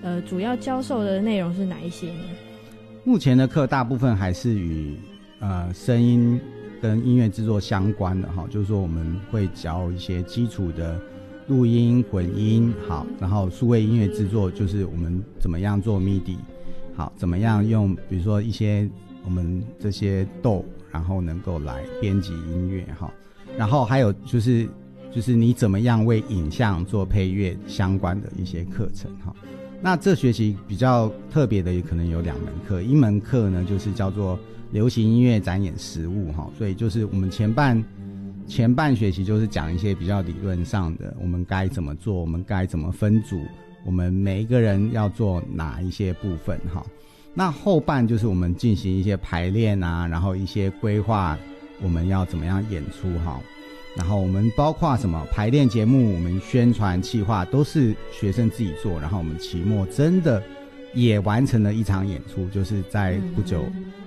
主要教授的内容是哪一些呢？ 目前的课大部分还是与声音跟音乐制作相关的哈，就是说我们会教一些基础的录音、混音，好，然后数位音乐制作就是我们怎么样做 MIDI， 好，怎么样用比如说一些我们这些豆，然后能够来编辑音乐哈，然后还有就是你怎么样为影像做配乐相关的一些课程哈。那这学期比较特别的也可能有2门课，一门课呢就是叫做流行音乐展演实务哈，所以就是我们前半学期就是讲一些比较理论上的，我们该怎么做，我们该怎么分组，我们每一个人要做哪一些部分哈。那后半就是我们进行一些排练啊，然后一些规划我们要怎么样演出哈。然后我们包括什么排练节目，我们宣传企划都是学生自己做，然后我们期末真的也完成了一场演出，就是在不久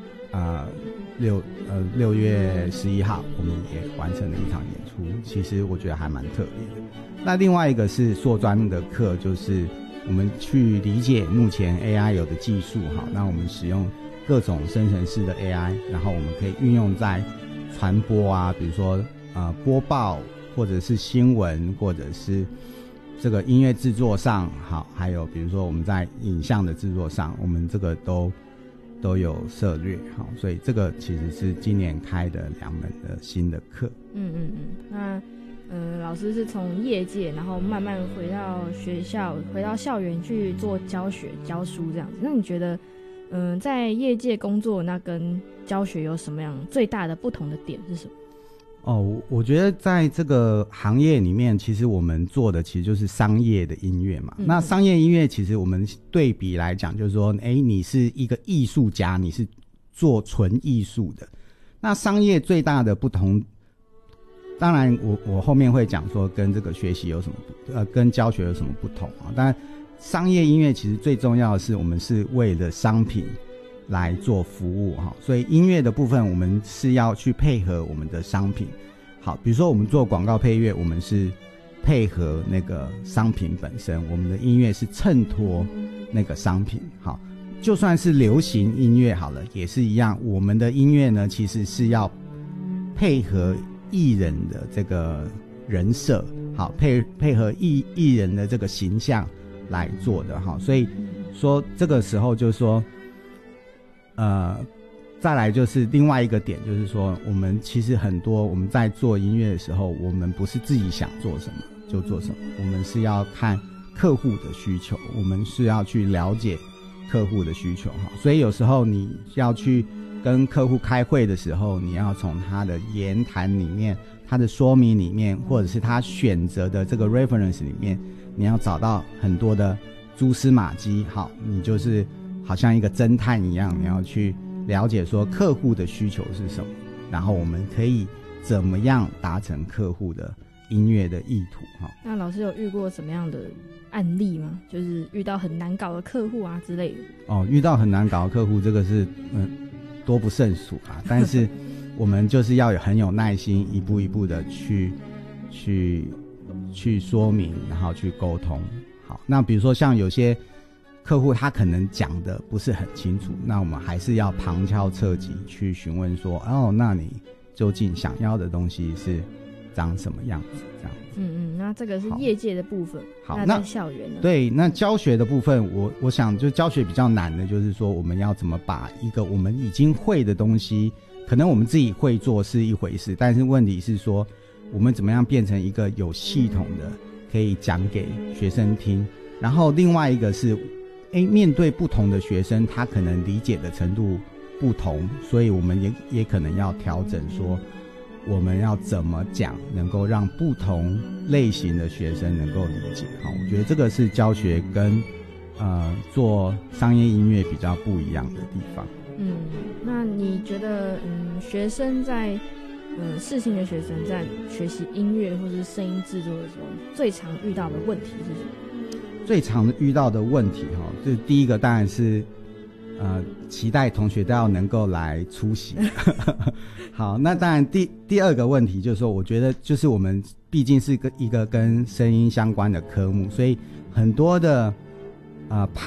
6月11号我们也完成了一场演出，其实我觉得还蛮特别的。那另外一个是硕专的课，就是我们去理解目前 AI 有的技术哈，那我们使用各种生成式的 AI， 然后我们可以运用在传播啊，比如说播报或者是新闻或者是这个音乐制作上，好，还有比如说我们在影像的制作上，我们这个都有涉略，好，所以这个其实是今年开的2门的新的课。 那老师是从业界，然后慢慢回到学校，回到校园去做教学教书这样子。那你觉得在业界工作那跟教学有什么样最大的不同的点是什么？ 我觉得在这个行业里面，其实我们做的其实就是商业的音乐嘛。那商业音乐其实我们对比来讲，就是说，你是一个艺术家，你是做纯艺术的。那商业最大的不同，当然我后面会讲说跟这个学习有什么跟教学有什么不同啊。但商业音乐其实最重要的是，我们是为了商品来做服务哈，所以音乐的部分我们是要去配合我们的商品。好，比如说我们做广告配乐，我们是配合那个商品本身，我们的音乐是衬托那个商品。好，就算是流行音乐好了，也是一样，我们的音乐呢其实是要配合艺人的这个人设，好，配合艺人的这个形象来做的哈。所以说这个时候就是说再来就是另外一个点，就是说我们其实很多我们在做音乐的时候，我们不是自己想做什么就做什么，我们是要看客户的需求，我们是要去了解客户的需求哈。所以有时候你要去跟客户开会的时候，你要从他的言谈里面，他的说明里面，或者是他选择的这个 reference 里面，你要找到很多的蛛丝马迹。好，你就是好像一个侦探一样，你要去了解说客户的需求是什么，然后我们可以怎么样达成客户的音乐的意图。 那老师有遇过什么样的案例吗？就是遇到很难搞的客户啊之类的。 遇到很难搞的客户，这个是多不胜数啊。但是我们就是要很有耐心，一步一步的去说明，然后去沟通。好，那比如说像有些客户他可能讲的不是很清楚，那我们还是要旁敲侧击去询问说，那你究竟想要的东西是长什么样子这样子。 那这个是业界的部分。 好， 那在校园呢？ 对，那教学的部分，我想就教学比较难的就是说，我们要怎么把一个我们已经会的东西，可能我们自己会做是一回事，但是问题是说我们怎么样变成一个有系统的可以讲给学生听。然后另外一个是面对不同的学生，他可能理解的程度不同，所以我们也可能要调整说我们要怎么讲能够让不同类型的学生能够理解。好，我觉得这个是教学跟做商业音乐比较不一样的地方。 那你觉得学生在世新的学生在学习音乐或是声音制作的时候，最常遇到的问题是什么？ 最常遇到的问题就第一个当然是期待同学都要能够来出席。好，那当然第二个问题就是说，我觉得就是我们毕竟是一个跟声音相关的科目，所以很多的